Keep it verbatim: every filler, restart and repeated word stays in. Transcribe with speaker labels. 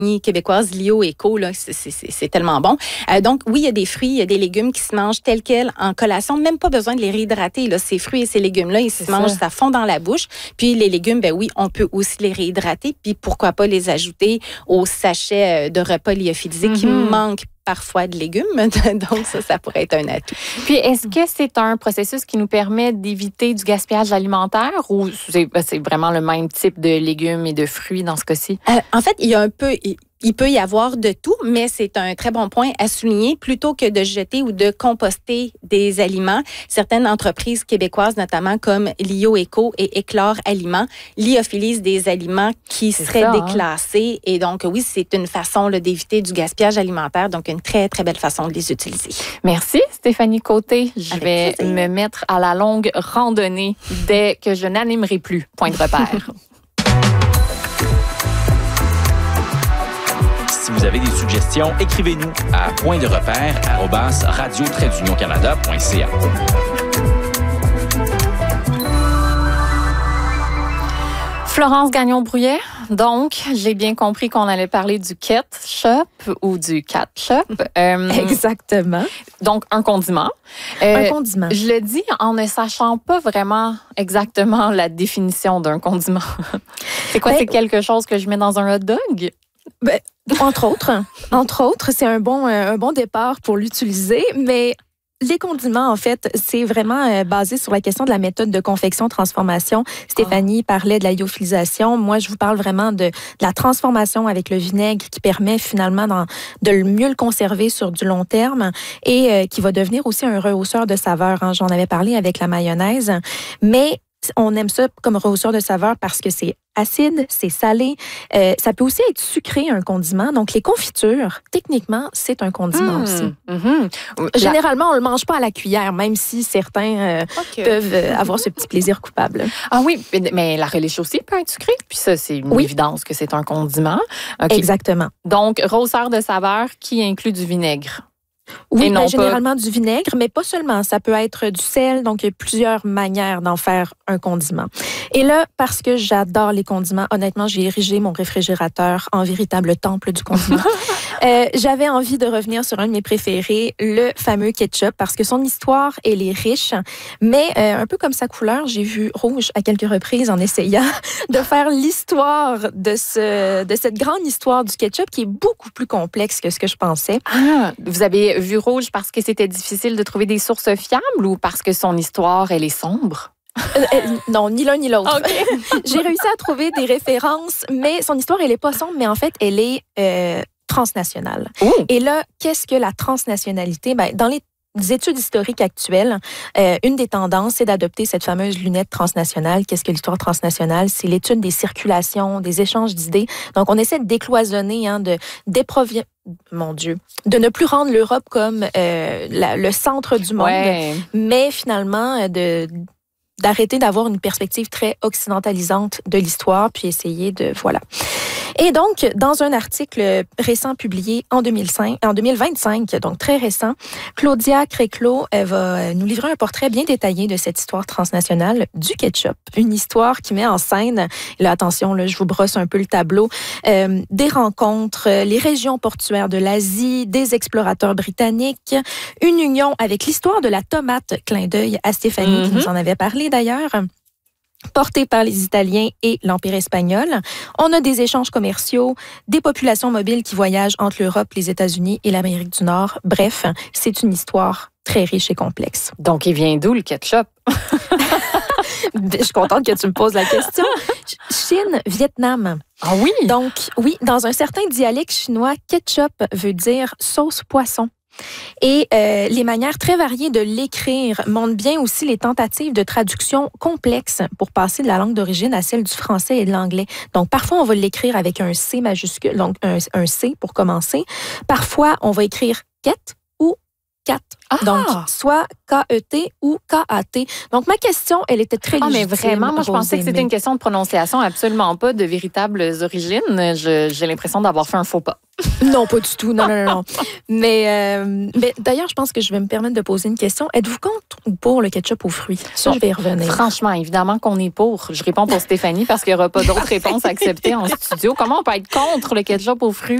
Speaker 1: québécoise Lio Eco, là, c'est, c'est, c'est tellement bon. Euh, donc, oui, il y a des fruits, il y a des légumes qui se mangent tels quels en collation. Même pas besoin de les réhydrater. Là. Ces fruits et ces légumes-là, ils se mangent, ça fond dans la bouche. Puis les légumes, ben oui, on peut aussi les réhydrater. Puis pourquoi pas les ajouter au sachet de repas lyophilisés mm-hmm. qui manquent parfois de légumes. Donc, ça, ça pourrait être un atout.
Speaker 2: Puis, est-ce que c'est un processus qui nous permet d'éviter du gaspillage alimentaire ou c'est, c'est vraiment le même type de légumes et de fruits dans ce cas-ci?
Speaker 1: Euh, en fait, il y a un peu... Il peut y avoir de tout, mais c'est un très bon point à souligner. Plutôt que de jeter ou de composter des aliments, certaines entreprises québécoises, notamment comme Lio Eco et Éclore Aliments, lyophilisent des aliments qui c'est seraient ça, déclassés. Hein? Et donc, oui, c'est une façon là, d'éviter du gaspillage alimentaire. Donc, une très, très belle façon de les utiliser.
Speaker 2: Merci, Stéphanie Côté. Je
Speaker 1: Avec
Speaker 2: vais
Speaker 1: plaisir.
Speaker 2: me mettre à la longue randonnée dès que je n'animerai plus. Point de repère.
Speaker 3: Si vous avez des suggestions, écrivez-nous à point de repère arobase radio trait d'union canada point c a.
Speaker 2: Florence Gagnon-Brouillet, donc, j'ai bien compris qu'on allait parler du ketchup ou du ketchup.
Speaker 4: Euh, Exactement.
Speaker 2: Donc, un condiment.
Speaker 4: Euh, un condiment.
Speaker 2: Je le dis en ne sachant pas vraiment exactement la définition d'un condiment. C'est quoi? Ben, c'est quelque chose que je mets dans un hot dog?
Speaker 4: Ben, entre autres, entre autres, c'est un bon, un bon départ pour l'utiliser, mais les condiments, en fait, c'est vraiment basé sur la question de la méthode de confection-transformation. Stéphanie oh. parlait de la lyophilisation. Moi, je vous parle vraiment de, de la transformation avec le vinaigre qui permet finalement dans, de mieux le conserver sur du long terme et euh, qui va devenir aussi un rehausseur de saveur. Hein. J'en avais parlé avec la mayonnaise, mais on aime ça comme rehausseur de saveur parce que c'est acide, c'est salé. Euh, ça peut aussi être sucré, un condiment. Donc, les confitures, techniquement, c'est un condiment mmh, aussi. Mmh. Généralement, on ne le mange pas à la cuillère, même si certains euh, okay. peuvent avoir ce petit plaisir coupable.
Speaker 2: Ah oui, mais la relish aussi peut être sucrée. Puis ça, c'est une oui. évidence que c'est un condiment.
Speaker 4: Okay. Exactement.
Speaker 2: Donc, rehausseur de saveur qui inclut du vinaigre.
Speaker 4: Oui, ben, généralement du vinaigre, mais pas seulement. Ça peut être du sel, donc il y a plusieurs manières d'en faire un condiment. Et là, parce que j'adore les condiments, honnêtement, j'ai érigé mon réfrigérateur en véritable temple du condiment. euh, j'avais envie de revenir sur un de mes préférés, le fameux ketchup, parce que son histoire, elle est riche, mais euh, un peu comme sa couleur, j'ai vu rouge à quelques reprises en essayant de faire l'histoire de, ce, de cette grande histoire du ketchup qui est beaucoup plus complexe que ce que je pensais.
Speaker 2: Ah, vous avez vu rouge parce que c'était difficile de trouver des sources fiables ou parce que son histoire, elle est sombre?
Speaker 4: Euh, euh, non, ni l'un ni l'autre. Okay. J'ai réussi à trouver des références, mais son histoire, elle est pas sombre, mais en fait, elle est euh, transnationale. Ooh. Et là, qu'est-ce que la transnationalité? Ben, dans les Des études historiques actuelles, euh, une des tendances, c'est d'adopter cette fameuse lunette transnationale. Qu'est-ce que l'histoire transnationale? C'est l'étude des circulations, des échanges d'idées. Donc, on essaie de décloisonner, hein, de d'éprovier... Mon Dieu, de ne plus rendre l'Europe comme euh, la, le centre du monde, ouais. mais finalement de d'arrêter d'avoir une perspective très occidentalisante de l'histoire, puis essayer de voilà. Et donc, dans un article récent publié en deux mille cinq, en deux mille vingt-cinq, donc très récent, Claudia Créclos va nous livrer un portrait bien détaillé de cette histoire transnationale du ketchup. Une histoire qui met en scène, là, attention, là, je vous brosse un peu le tableau, euh, des rencontres, les régions portuaires de l'Asie, des explorateurs britanniques, une union avec l'histoire de la tomate, clin d'œil à Stéphanie, mm-hmm. qui nous en avait parlé d'ailleurs, porté par les Italiens et l'Empire espagnol. On a des échanges commerciaux, des populations mobiles qui voyagent entre l'Europe, les États-Unis et l'Amérique du Nord. Bref, c'est une histoire très riche et complexe.
Speaker 2: Donc, il vient d'où le ketchup?
Speaker 4: Je suis contente que tu me poses la question. Chine, Vietnam.
Speaker 2: Ah oui?
Speaker 4: Donc, oui, dans un certain dialecte chinois, ketchup veut dire sauce poisson. Et euh, les manières très variées de l'écrire montrent bien aussi les tentatives de traduction complexes pour passer de la langue d'origine à celle du français et de l'anglais. Donc, parfois, on va l'écrire avec un C majuscule, donc un, un C pour commencer. Parfois, on va écrire ket ou Cat.
Speaker 2: Ah!
Speaker 4: Donc, soit K E T ou K A T. Donc, ma question, elle était très
Speaker 2: Ah, mais
Speaker 4: légitime.
Speaker 2: vraiment, moi, je pensais que c'était une question de prononciation, absolument pas de véritables origines. Je, j'ai l'impression d'avoir fait un faux pas.
Speaker 4: Non, pas du tout. Non, non, non. non. mais, euh, mais d'ailleurs, je pense que je vais me permettre de poser une question. Êtes-vous contre ou pour le ketchup aux fruits? Ça,
Speaker 2: bon,
Speaker 4: je vais y revenir.
Speaker 2: Franchement, évidemment qu'on est pour. Je réponds pour Stéphanie parce qu'il n'y aura pas d'autres réponses acceptées en studio. Comment on peut être contre le ketchup aux fruits?